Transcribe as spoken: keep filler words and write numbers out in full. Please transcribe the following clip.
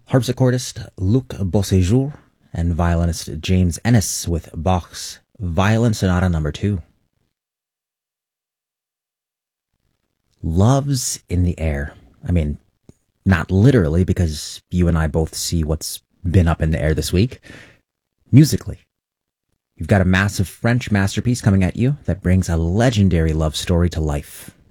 harpsichordist Luc Beauséjour and violinist James Ennis with Bach's Violin Sonata Number two. Love's in the air. I mean, not literally, because you and I both see what's been up in the air this week. Musically, you've got a massive French masterpiece coming at you that brings a legendary love story to life.